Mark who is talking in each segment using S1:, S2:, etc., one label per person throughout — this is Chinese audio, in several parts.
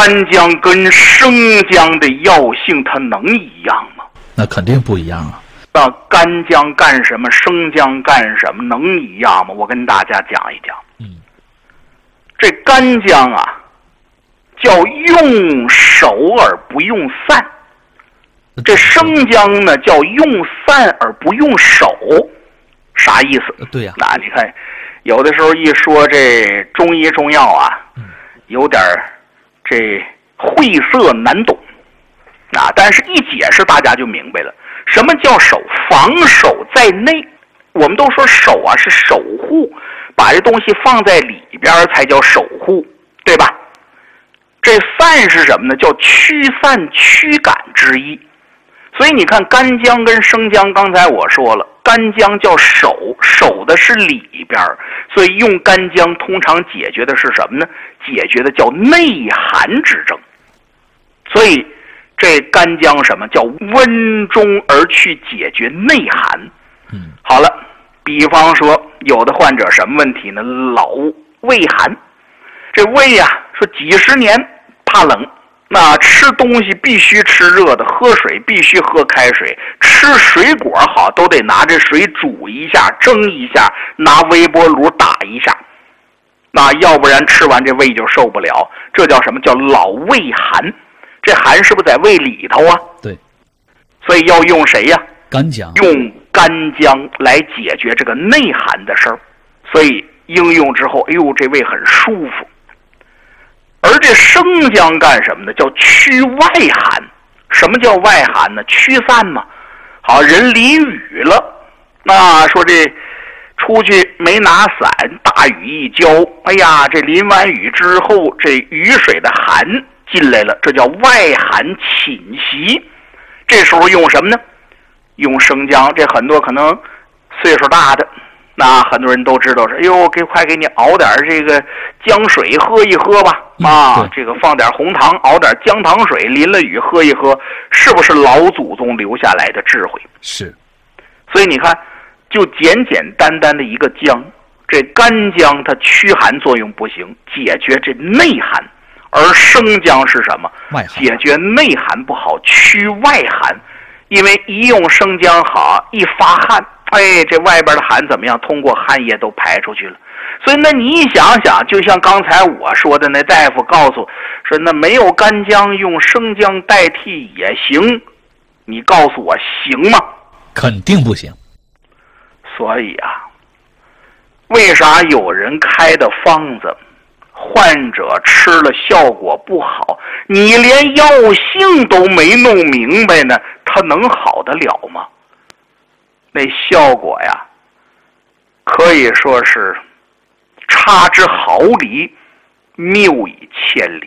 S1: 干姜跟生姜的药性它能一样吗？
S2: 那肯定不一样啊。
S1: 那干姜干什么，生姜干什么，能一样吗？我跟大家讲一讲。这干姜啊，叫用手而不用散。这生姜呢，叫用散而不用手。啥意思？
S2: 对呀。
S1: 那你看，有的时候一说这中医中药啊，有点这晦涩难懂啊，但是一解释大家就明白了。什么叫守？防守在内。我们都说守啊是守护，把这东西放在里边才叫守护，对吧？这散是什么呢？叫驱散驱赶之意。所以你看干姜跟生姜，刚才我说了，干姜叫守，守的是里边，所以用干姜通常解决的是什么呢？解决的叫内寒之症。所以这干姜什么叫温中而去解决内寒。好了，比方说有的患者什么问题呢？老胃寒，这胃啊说几十年怕冷，那吃东西必须吃热的，喝水必须喝开水，吃水果好都得拿这水煮一下蒸一下，拿微波炉打一下，那要不然吃完这胃就受不了。这叫什么？叫老胃寒。这寒是不是在胃里头啊？
S2: 对。
S1: 所以要用谁呀？
S2: 干姜。
S1: 用干姜来解决这个内寒的事儿。所以应用之后，哎呦，这胃很舒服。而这生姜干什么呢？叫驱外寒。什么叫外寒呢？驱散嘛。好，人淋雨了，那说这出去没拿伞，大雨一浇，哎呀，这淋完雨之后，这雨水的寒进来了，这叫外寒侵袭。这时候用什么呢？用生姜。这很多可能岁数大的，那很多人都知道是，哎呦，快给你熬点这个姜水喝一喝吧。这个放点红糖，熬点姜糖水，淋了雨喝一喝，是不是老祖宗留下来的智慧？
S2: 是。
S1: 所以你看，就简简单单的一个姜，这干姜它驱寒作用不行，解决这内寒。而生姜是什么？
S2: 外寒。
S1: 解决内寒不好，驱外寒。因为一用生姜好，一发汗，哎，这外边的寒怎么样？通过汗液都排出去了。所以那你想想，就像刚才我说的，那大夫告诉说，那没有干姜，用生姜代替也行。你告诉我行吗？
S2: 肯定不行。
S1: 所以啊，为啥有人开的方子患者吃了效果不好，你连药性都没弄明白呢，他能好得了吗？那效果呀，可以说是差之毫厘，谬以千里。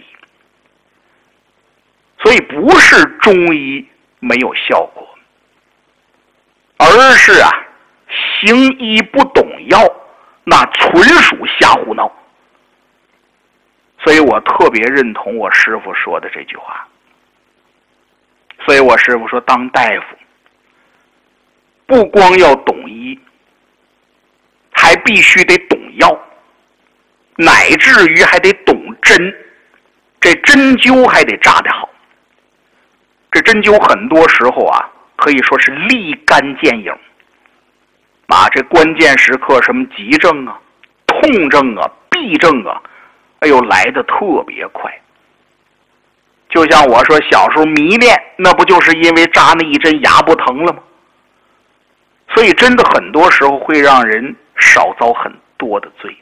S1: 所以不是中医没有效果，而是啊，行医不懂药，那纯属瞎胡闹。所以我特别认同我师父说的这句话。所以我师父说，当大夫不光要懂医，还必须得懂药，乃至于还得懂针。这针灸还得扎得好。这针灸很多时候啊，可以说是立竿见影。这关键时刻，什么急症啊、痛症啊、痹症啊，哎呦，来得特别快。就像我说小时候迷恋，那不就是因为扎那一针牙不疼了吗？所以真的很多时候会让人少遭很多的罪。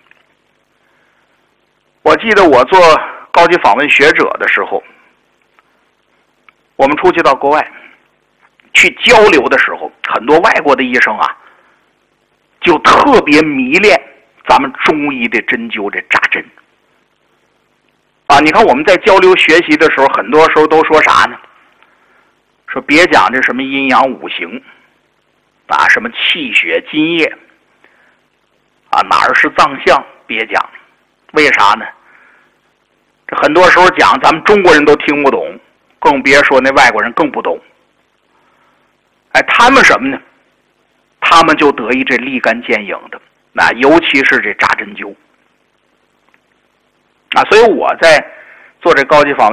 S1: 我记得我做高级访问学者的时候，我们出去到国外去交流的时候，很多外国的医生啊，就特别迷恋咱们中医的针灸，这扎针。你看我们在交流学习的时候，很多时候都说啥呢？说别讲这什么阴阳五行什么气血津液哪儿是脏象，别讲。为啥呢？这很多时候讲咱们中国人都听不懂，更别说那外国人更不懂。他们什么呢？他们就得意这立竿见影的，尤其是这扎针灸。所以我在做这高级访问